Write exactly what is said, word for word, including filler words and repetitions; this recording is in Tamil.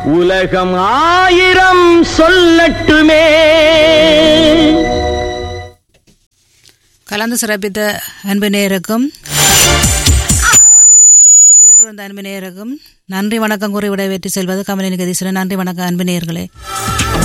உலகம் ஆயிரம் சொல்லட்டுமே. கலந்து சிறப்பித்த அன்பு நேயருக்கும் கேட்டு வந்த அன்பு நேயருக்கும் நன்றி வணக்கம் கூறி விடைபெற்று செல்வது கமலினி கதீஸ்வரன். நன்றி வணக்கம் அன்பு நேயர்களே.